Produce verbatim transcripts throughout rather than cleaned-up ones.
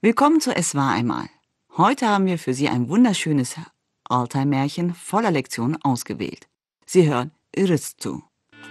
Willkommen zu Es war einmal. Heute haben wir für Sie ein wunderschönes Alltime-Märchen voller Lektionen ausgewählt. Sie hören Iristu.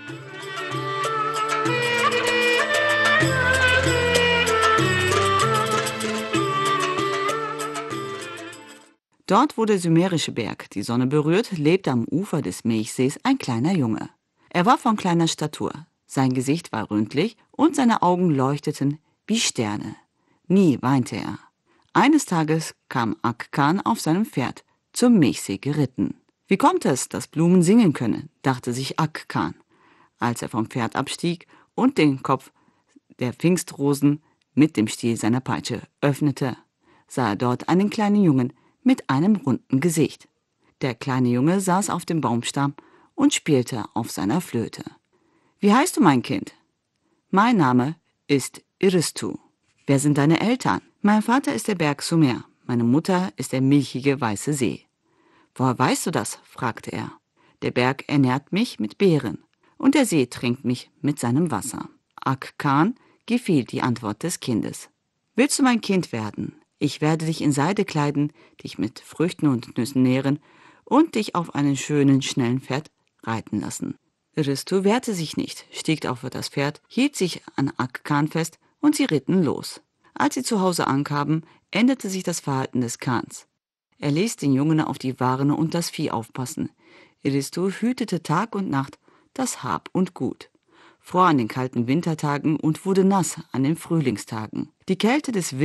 Dort, wo der sumerische Berg die Sonne berührt, lebte am Ufer des Milchsees ein kleiner Junge. Er war von kleiner Statur, sein Gesicht war rundlich und seine Augen leuchteten wie Sterne. Nie weinte er. Eines Tages kam Ak Khan auf seinem Pferd zum Milchsee geritten. Wie kommt es, dass Blumen singen können, dachte sich Ak Khan, als er vom Pferd abstieg und den Kopf der Pfingstrosen mit dem Stiel seiner Peitsche öffnete, sah er dort einen kleinen Jungen mit einem runden Gesicht. Der kleine Junge saß auf dem Baumstamm und spielte auf seiner Flöte. »Wie heißt du, mein Kind?« »Mein Name ist Iristu.« »Wer sind deine Eltern?« »Mein Vater ist der Berg Sumer, meine Mutter ist der milchige weiße See.« »Woher weißt du das?« fragte er. »Der Berg ernährt mich mit Beeren und der See trinkt mich mit seinem Wasser.« Ak Khan gefiel die Antwort des Kindes. »Willst du mein Kind werden? Ich werde dich in Seide kleiden, dich mit Früchten und Nüssen nähren und dich auf einen schönen, schnellen Pferd reiten lassen.« Iristu wehrte sich nicht, stieg auf das Pferd, hielt sich an Ak Khan fest und sie ritten los. Als sie zu Hause ankamen, änderte sich das Verhalten des Khans. Er ließ den Jungen auf die Waren und das Vieh aufpassen. Iristu hütete Tag und Nacht das Hab und Gut, fror an den kalten Wintertagen und wurde nass an den Frühlingstagen. Die Kälte des